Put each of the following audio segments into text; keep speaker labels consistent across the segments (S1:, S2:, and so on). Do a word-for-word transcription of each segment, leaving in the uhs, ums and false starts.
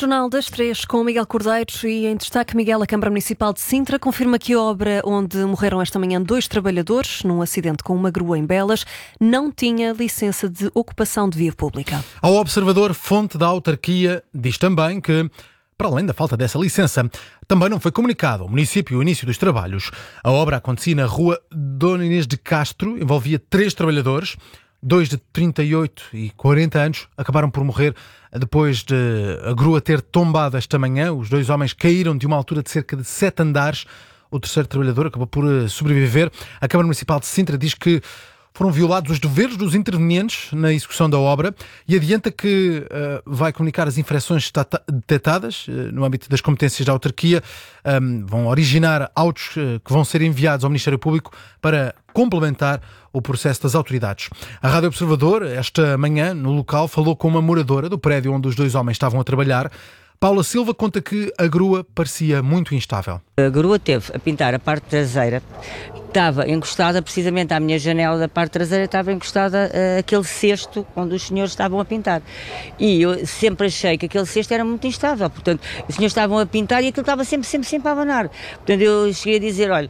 S1: Jornal das Três com Miguel Cordeiro e em destaque Miguel, a Câmara Municipal de Sintra confirma que a obra onde morreram esta manhã dois trabalhadores num acidente com uma grua em Belas não tinha licença de ocupação de via pública.
S2: Ao Observador, fonte da autarquia diz também que, para além da falta dessa licença, também não foi comunicado ao município o início dos trabalhos. A obra acontecia na rua Dona Inês de Castro, envolvia três trabalhadores. Dois de trinta e oito e quarenta anos acabaram por morrer depois de a grua ter tombado esta manhã. Os dois homens caíram de uma altura de cerca de sete andares. O terceiro trabalhador acabou por sobreviver. A Câmara Municipal de Sintra diz que foram violados os deveres dos intervenientes na execução da obra e adianta que uh, vai comunicar as infrações detectadas uh, no âmbito das competências da autarquia. Um, vão originar autos uh, que vão ser enviados ao Ministério Público para complementar o processo das autoridades. A Rádio Observador, esta manhã, no local, falou com uma moradora do prédio onde os dois homens estavam a trabalhar. Paula Silva conta que a grua parecia muito instável.
S3: A grua teve a pintar a parte traseira, estava encostada precisamente à minha janela da parte traseira, estava encostada àquele cesto onde os senhores estavam a pintar. E eu sempre achei que aquele cesto era muito instável, portanto, os senhores estavam a pintar e aquilo estava sempre, sempre, sempre a abanar. Portanto, eu cheguei a dizer, olha,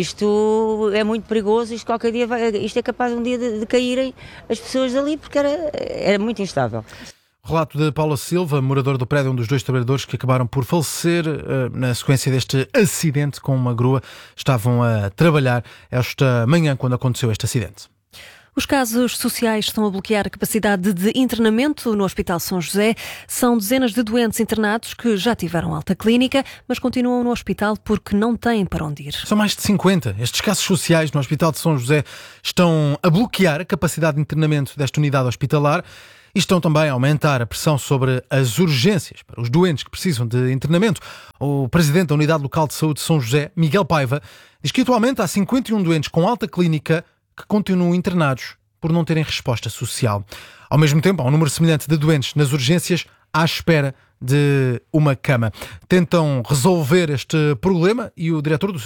S3: isto é muito perigoso, isto qualquer dia vai, isto é capaz um dia de, de caírem as pessoas ali, porque era, era muito instável.
S2: Relato de Paula Silva, morador do prédio, um dos dois trabalhadores que acabaram por falecer uh, na sequência deste acidente com uma grua. Estavam a trabalhar esta manhã quando aconteceu este acidente.
S1: Os casos sociais estão a bloquear a capacidade de internamento no Hospital São José. São dezenas de doentes internados que já tiveram alta clínica, mas continuam no hospital porque não têm para onde ir.
S2: São mais de cinquenta. Estes casos sociais no Hospital de São José estão a bloquear a capacidade de internamento desta unidade hospitalar. E estão também a aumentar a pressão sobre as urgências para os doentes que precisam de internamento. O presidente da Unidade Local de Saúde de São José, Miguel Paiva, diz que atualmente há cinquenta e um doentes com alta clínica que continuam internados por não terem resposta social. Ao mesmo tempo, há um número semelhante de doentes nas urgências à espera de uma cama. Tentam resolver este problema e o diretor do